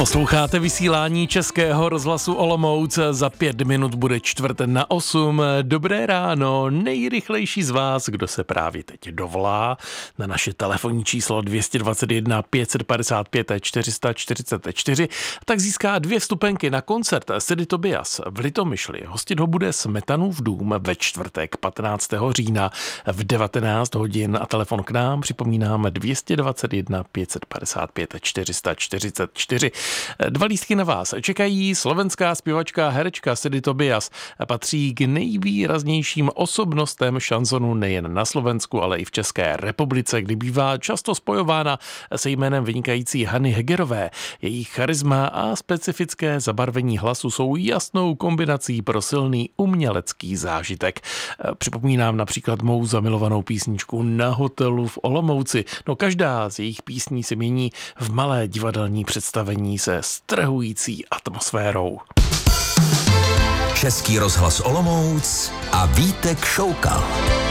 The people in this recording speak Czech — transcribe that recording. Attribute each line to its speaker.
Speaker 1: Posloucháte vysílání Českého rozhlasu Olomouc. Za 5 minut bude 7:45. Dobré ráno, nejrychlejší z vás, kdo se právě teď dovolá na naše telefonní číslo 221 555 444, tak získá 2 vstupenky na koncert Sidy Tobias v Litomyšli. Hostit ho bude Smetanův dům ve čtvrtek 15. října v 19 hodin a telefon k nám připomínám 221 555 444. 2 lístky na vás čekají. Slovenská zpěvačka herečka Sidy Tobias patří k nejvýraznějším osobnostem šansonu nejen na Slovensku, ale i v České republice, kdy bývá často spojována se jménem vynikající Hany Hegerové. Jejich charisma a specifické zabarvení hlasu jsou jasnou kombinací pro silný umělecký zážitek. Připomínám například mou zamilovanou písničku Na hotelu v Olomouci. No každá z jejich písní se mění v malé divadelní představení se strhující atmosférou.
Speaker 2: Český rozhlas Olomouc a Vítek Šoukal.